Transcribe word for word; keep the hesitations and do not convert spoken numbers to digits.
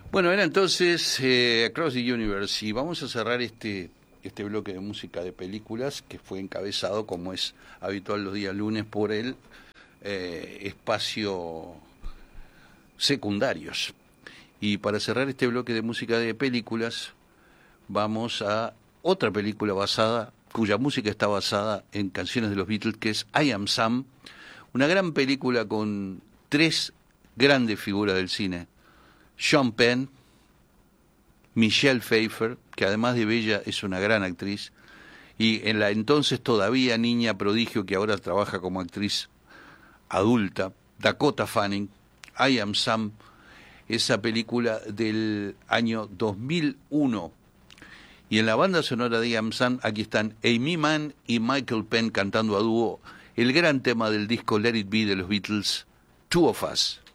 Bueno, era entonces eh, Across the Universe y vamos a cerrar este este bloque de música de películas que fue encabezado, como es habitual los días lunes, por el eh, espacio secundarios. Y para cerrar este bloque de música de películas vamos a otra película basada, cuya música está basada en canciones de los Beatles, que es I Am Sam, una gran película con tres grandes figuras del cine: Sean Penn, Michelle Pfeiffer, que además de bella es una gran actriz, y en la entonces todavía niña prodigio que ahora trabaja como actriz adulta, Dakota Fanning. I Am Sam, esa película del año dos mil uno. Y en la banda sonora de I Am Sam, aquí están Amy Mann y Michael Penn cantando a dúo el gran tema del disco Let It Be de los Beatles, Two of Us.